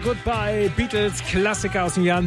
Goodbye, Beatles, Klassiker aus dem Jahr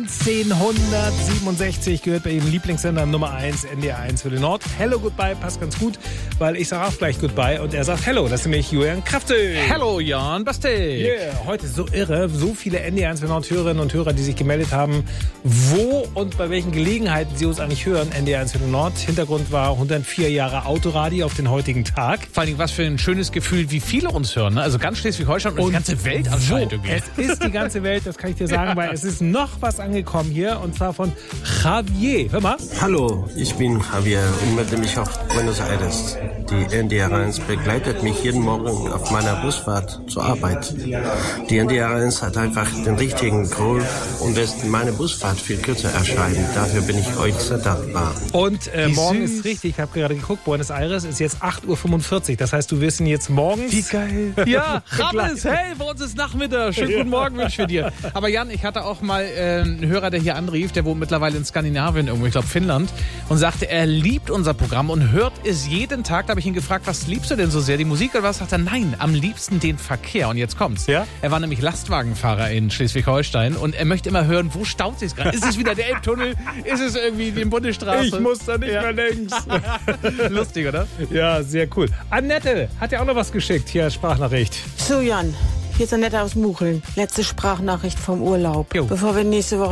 1967, gehört bei Ihrem Lieblingssender Nummer 1, NDR 1 für den Nord. Hello, Goodbye passt ganz gut, weil ich sage auch gleich Goodbye und er sagt Hello, das ist nämlich Julian Kraftel. Hello, Jan Bastek. Yeah, heute so irre, so viele NDR 1 für Nord Hörerinnen und Hörer, die sich gemeldet haben, wo und bei welchen Gelegenheiten sie uns eigentlich hören, NDR 1 für den Nord. Hintergrund war 104 Jahre Autoradio auf den heutigen Tag. Vor allem, was für ein schönes Gefühl, wie viele uns hören. Ne? Also ganz Schleswig-Holstein und die ganze Welt anscheinend irgendwie. Es ist die ganze Welt, das kann ich dir sagen, weil es ist noch was angekommen hier und zwar von Javier. Hör mal. Hallo, ich bin Javier und melde mich aus Buenos Aires. Die NDR 1 begleitet mich jeden Morgen auf meiner Busfahrt zur Arbeit. Die NDR 1 hat einfach den richtigen Groove und lässt meine Busfahrt viel kürzer erscheinen. Dafür bin ich euch sehr dankbar. Und morgen ist richtig, ich habe gerade geguckt, Buenos Aires ist jetzt 8:45 Uhr. Das heißt, du wirst ihn jetzt morgens... Wie geil. Ja, Rammes, hey, bei uns ist Nachmittag. Schönen guten Morgen wünsche ich für dir. Aber Jan, ich hatte auch mal einen Hörer, der hier anrief, der wohnt mittlerweile in Skandinavien irgendwo, ich glaube Finnland, und sagte, er liebt unser Programm und hört es jeden Tag. Da habe ich ihn gefragt, was liebst du denn so sehr, die Musik oder was? Sagt er, nein, am liebsten den Verkehr. Und jetzt kommt's. Ja? Er war nämlich Lastwagenfahrer in Schleswig-Holstein und er möchte immer hören, wo staut sich's gerade? Ist es wieder der Elbtunnel? Ist es irgendwie die Bundesstraße? Ich muss da nicht mehr längs. Lustig, oder? Ja, sehr cool. Annette hat ja auch noch was geschickt. Hier, Sprachnachricht. So, Jan, hier ist Annette aus Mucheln. Letzte Sprachnachricht vom Urlaub. Jo. Bevor wir nächste Woche